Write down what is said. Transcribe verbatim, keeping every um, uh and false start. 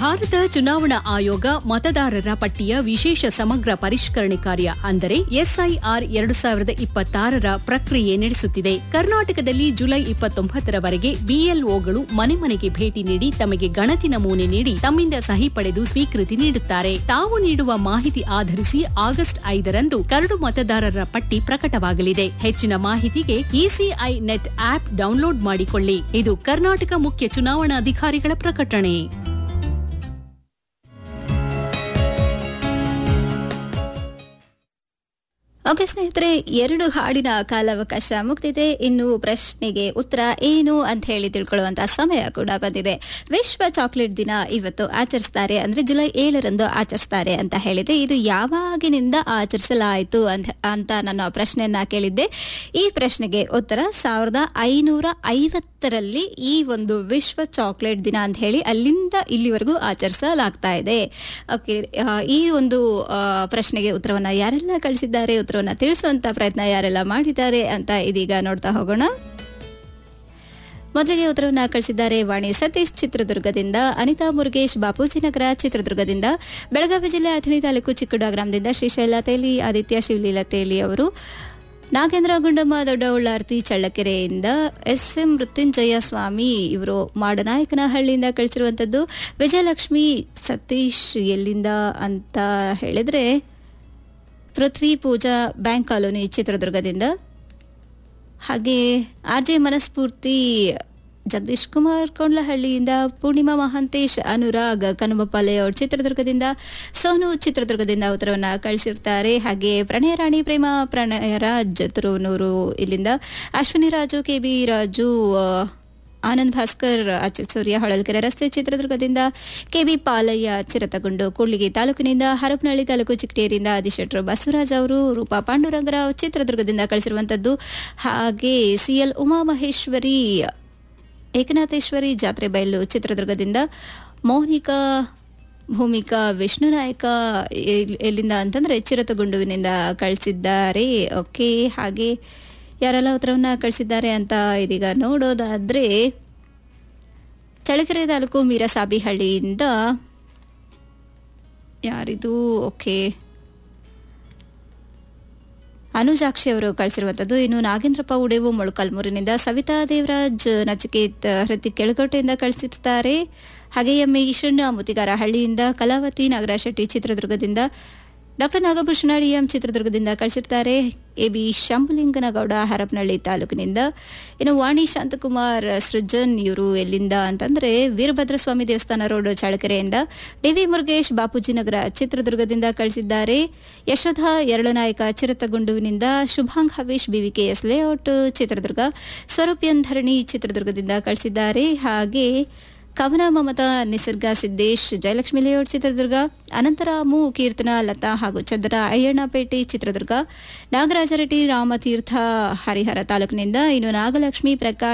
ಭಾರತ ಚುನಾವಣಾ ಆಯೋಗ ಮತದಾರರ ಪಟ್ಟಿಯ ವಿಶೇಷ ಸಮಗ್ರ ಪರಿಷ್ಕರಣೆ ಕಾರ್ಯ ಅಂದರೆ ಎಸ್ಐಆರ್ ಎರಡು ಸಾವಿರದ ಇಪ್ಪತ್ತಾರರ ಪ್ರಕ್ರಿಯೆ ನಡೆಸುತ್ತಿದೆ. ಕರ್ನಾಟಕದಲ್ಲಿ ಜುಲೈ ಇಪ್ಪತ್ತೊಂಬತ್ತರವರೆಗೆ ಬಿಎಲ್ಒಗಳು ಮನೆ ಮನೆಗೆ ಭೇಟಿ ನೀಡಿ ತಮಗೆ ಗಣತಿ ನಮೂನೆ ನೀಡಿ ತಮ್ಮಿಂದ ಸಹಿ ಪಡೆದು ಸ್ವೀಕೃತಿ ನೀಡುತ್ತಾರೆ. ತಾವು ನೀಡುವ ಮಾಹಿತಿ ಆಧರಿಸಿ ಆಗಸ್ಟ್ ಐದರಂದು ಕರಡು ಮತದಾರರ ಪಟ್ಟಿ ಪ್ರಕಟವಾಗಲಿದೆ. ಹೆಚ್ಚಿನ ಮಾಹಿತಿಗೆ ಇಸಿಐ ನೆಟ್ ಆಪ್ ಡೌನ್ಲೋಡ್ ಮಾಡಿಕೊಳ್ಳಿ. ಇದು ಕರ್ನಾಟಕ ಮುಖ್ಯ ಚುನಾವಣಾಧಿಕಾರಿಗಳ ಪ್ರಕಟಣೆ. ಓಕೆ ಸ್ನೇಹಿತರೆ, ಎರಡು ಹಾಡಿನ ಕಾಲಾವಕಾಶ ಮುಗ್ದಿದೆ. ಇನ್ನು ಪ್ರಶ್ನೆಗೆ ಉತ್ತರ ಏನು ಅಂತ ಹೇಳಿ ತಿಳ್ಕೊಳ್ಳುವಂತಹ ಸಮಯ ಕೂಡ ಬಂದಿದೆ. ವಿಶ್ವ ಚಾಕ್ಲೇಟ್ ದಿನ ಇವತ್ತು ಆಚರಿಸ್ತಾರೆ, ಅಂದ್ರೆ ಜುಲೈ ಏಳರಂದು ಆಚರಿಸ್ತಾರೆ ಅಂತ ಹೇಳಿದೆ. ಇದು ಯಾವಾಗಿನಿಂದ ಆಚರಿಸಲಾಯಿತು ಅಂತ ಅಂತ ನಾನು ಪ್ರಶ್ನೆಯನ್ನ ಕೇಳಿದ್ದೆ. ಈ ಪ್ರಶ್ನೆಗೆ ಉತ್ತರ ಸಾವಿರದ ಐನೂರ ಐವತ್ತರಲ್ಲಿ ಈ ಒಂದು ವಿಶ್ವ ಚಾಕ್ಲೇಟ್ ದಿನ ಅಂತ ಹೇಳಿ ಅಲ್ಲಿಂದ ಇಲ್ಲಿವರೆಗೂ ಆಚರಿಸಲಾಗ್ತಾ ಇದೆ. ಓಕೆ, ಈ ಒಂದು ಪ್ರಶ್ನೆಗೆ ಉತ್ತರವನ್ನ ಯಾರೆಲ್ಲ ಕಳಿಸಿದ್ದಾರೆ, ಉತ್ತರವನ್ನ ತಿಳಿಸುವಂತ ಪ್ರಯತ್ನ ಯಾರೆಲ್ಲ ಮಾಡಿದ್ದಾರೆ ಅಂತ ಇದೀಗ ನೋಡ್ತಾ ಹೋಗೋಣ. ಮೊದಲಿಗೆ ಉತ್ತರವನ್ನ ಕಳಿಸಿದ್ದಾರೆ ವಾಣಿ ಸತೀಶ್ ಚಿತ್ರದುರ್ಗದಿಂದ, ಅನಿತಾ ಮುರುಗೇಶ್ ಬಾಪೂಜಿನಗರ ಚಿತ್ರದುರ್ಗದಿಂದ, ಬೆಳಗಾವಿ ಜಿಲ್ಲೆ ಅಥಣಿ ತಾಲೂಕು ಚಿಕ್ಕುಡ ಗ್ರಾಮದಿಂದ ಶ್ರೀಶೈಲ ತೇಲಿ, ಆದಿತ್ಯ ಶಿವಲೀಲಾ ತೇಲಿ ಅವರು, ನಾಗೇಂದ್ರ ಗುಂಡಮ್ಮ ದೊಡ್ಡ ಉಳ್ಳಾರ್ತಿ ಚಳ್ಳಕೆರೆಯಿಂದ, ಎಸ್ ಎಂ ಮೃತ್ಯುಂಜಯ ಸ್ವಾಮಿ ಇವರು ಮಾಡನಾಯಕನಹಳ್ಳಿಯಿಂದ ಕಳಿಸಿರುವಂತದ್ದು, ವಿಜಯಲಕ್ಷ್ಮಿ ಸತೀಶ್ ಎಲ್ಲಿಂದ ಅಂತ ಹೇಳಿದ್ರೆ ಪೃಥ್ವಿ ಪೂಜಾ ಬ್ಯಾಂಕ್ ಕಾಲೋನಿ ಚಿತ್ರದುರ್ಗದಿಂದ, ಹಾಗೆ ಆರ್ ಜೆ ಮನಸ್ಫೂರ್ತಿ ಜಗದೀಶ್ ಕುಮಾರ್ ಕೊಂಡ್ಲಹಳ್ಳಿಯಿಂದ, ಪೂರ್ಣಿಮಾ ಮಹಾಂತೇಶ್ ಅನುರಾಗ್ ಕನುಬಪಾಲೆಯವರು ಚಿತ್ರದುರ್ಗದಿಂದ, ಸೋನು ಚಿತ್ರದುರ್ಗದಿಂದ ಉತ್ತರವನ್ನು ಕಳಿಸಿರ್ತಾರೆ. ಹಾಗೆ ಪ್ರಣಯ ರಾಣಿ ಪ್ರೇಮ ಪ್ರಣಯರಾಜ್ ತುರುವನೂರು ಇಲ್ಲಿಂದ, ಅಶ್ವಿನಿ ರಾಜು ಕೆ ಬಿ ರಾಜು, ಆನಂದ್ ಭಾಸ್ಕರ್ ಅಚ್ಯುತ್ ಸೂರ್ಯ ಹೊಳಲ್ಕೆರೆ ರಸ್ತೆ ಚಿತ್ರದುರ್ಗದಿಂದ, ಕೆಬಿ ಪಾಲಯ್ಯ ಚಿರತಗುಂಡು ಕೂಡ್ಲಿಗಿ ತಾಲೂಕಿನಿಂದ, ಹರಪನಹಳ್ಳಿ ತಾಲೂಕು ಚಿಕ್ಕಟೇರಿಯಿಂದ ಆದಿಶೆಟ್ರು ಬಸವರಾಜ್ ಅವರು, ರೂಪಾ ಪಾಂಡುರಂಗರಾವ್ ಚಿತ್ರದುರ್ಗದಿಂದ ಕಳಿಸಿರುವಂತದ್ದು. ಹಾಗೆ ಸಿಎಲ್ ಉಮಾಮಹೇಶ್ವರಿ ಏಕನಾಥೇಶ್ವರಿ ಜಾತ್ರೆ ಬಯಲು ಚಿತ್ರದುರ್ಗದಿಂದ, ಮೌನಿಕಾ ಭೂಮಿಕಾ ವಿಷ್ಣುನಾಯಕ ಎಲ್ಲಿಂದ ಅಂತಂದ್ರೆ ಚಿರತಗುಂಡುವಿನಿಂದ ಕಳಿಸಿದ್ದಾರೆ. ಓಕೆ, ಹಾಗೆ ಯಾರೆಲ್ಲ ಉತ್ತರವನ್ನ ಕಳಿಸಿದ್ದಾರೆ ಅಂತ ಇದೀಗ ನೋಡೋದಾದ್ರೆ, ಚಳ್ಳಕೆರೆ ತಾಲೂಕು ಮೀರಸಾಬಿಹಳ್ಳಿಯಿಂದ ಯಾರಿದು, ಓಕೆ ಅನುಜಾಕ್ಷಿ ಅವರು ಕಳಿಸಿರುವಂತದ್ದು. ಇನ್ನು ನಾಗೇಂದ್ರಪ್ಪ ಉಡೇವು ಮೊಳಕಾಲ್ಮೂರಿನಿಂದ, ಸವಿತಾ ದೇವರಾಜ್ ನಚಿಕೇತ್ ಹೃತಿಕ್ ಕೆಳಕೋಟೆಯಿಂದ ಕಳಿಸಿರ್ತಾರೆ. ಹಾಗೆ ಎಂ ಈಶಣ್ಣ ಮುತಿಗಾರ ಹಳ್ಳಿಯಿಂದ, ಕಲಾವತಿ ನಾಗರಾಜ್ ಶೆಟ್ಟಿ ಚಿತ್ರದುರ್ಗದಿಂದ, ಡಾಕ್ಟರ್ ನಾಗಭೂಷಣ ಡಿಎಂ ಚಿತ್ರದುರ್ಗದಿಂದ ಕಳಿಸಿರ್ತಾರೆ. ಎ ಬಿ ಶಂಭುಲಿಂಗನಗೌಡ ಹರಪನಹಳ್ಳಿ ತಾಲೂಕಿನಿಂದ, ಇನ್ನು ವಾಣಿ ಶಾಂತಕುಮಾರ್ ಸೃಜನ್ ಇವರು ಎಲ್ಲಿಂದ ಅಂತಂದ್ರೆ ವೀರಭದ್ರಸ್ವಾಮಿ ದೇವಸ್ಥಾನ road ಚಳ್ಳಕೆರೆಯಿಂದ, D V Murugesh Bapujinagar ಚಿತ್ರದುರ್ಗದಿಂದ ಕಳಿಸಿದ್ದಾರೆ. ಯಶೋಧ ಎರಳನಾಯಕ ಚಿರತಗುಂಡುವಿನಿಂದ, ಶುಭಾಂಗ್ ಹವೀಶ್ ಬಿವಿಕೆಎಸ್ ಲೇಔಟ್ ಚಿತ್ರದುರ್ಗ, ಸ್ವರೂಪ್ಯನ್ ಧರಣಿ ಚಿತ್ರದುರ್ಗದಿಂದ ಕಳಿಸಿದ್ದಾರೆ. ಹಾಗೆ ಕವನ ಮಮತಾ ನಿಸರ್ಗ ಸಿದ್ದೇಶ್ ಜಯಲಕ್ಷ್ಮಿ ಲೇಔಟ್ ಚಿತ್ರದುರ್ಗ, ಅನಂತರಾಮು ಕೀರ್ತನಾ ಲತಾ ಹಾಗೂ ಚಂದ್ರ ಅಯ್ಯಣ್ಣಪೇಟೆ ಚಿತ್ರದುರ್ಗ, ನಾಗರಾಜರೆಡ್ಡಿ ರಾಮತೀರ್ಥ ಹರಿಹರ ತಾಲೂಕಿನಿಂದ, ಇನ್ನು ನಾಗಲಕ್ಷ್ಮಿ ಪ್ರಕಾಶ್